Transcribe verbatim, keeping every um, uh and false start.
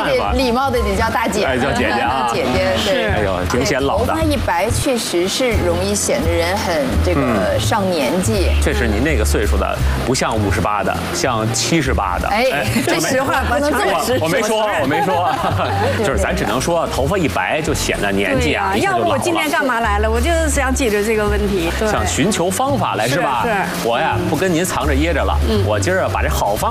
办法。 礼貌的得叫大姐， 哎，叫姐姐啊， 姐姐对。 哎呦，挺显老的。 头发一白，确实是容易显得人很这个上年纪。 确实，您那个岁数的不像五十八的，像七十八的。 哎，这实话不能这么直。 我没说，我没说，就是咱只能说头发一白就显得年纪啊， 要不我今天干嘛来了？我就是想解决这个问题。 想寻求方法来是吧？是。我呀不跟您藏着掖着了，我今儿啊把这好方。